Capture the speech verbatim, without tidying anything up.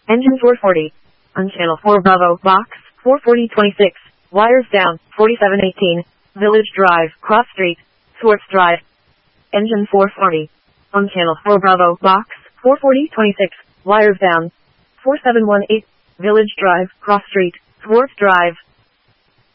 Engine four forty. On channel four Bravo, box, four forty twenty-six, wires down, forty-seven eighteen, Village Drive, Cross Street, Swartz Drive. Engine four forty. On channel four Bravo, box, four forty twenty-six, wires down, forty-seven eighteen, Village Drive, Cross Street, Swartz Drive.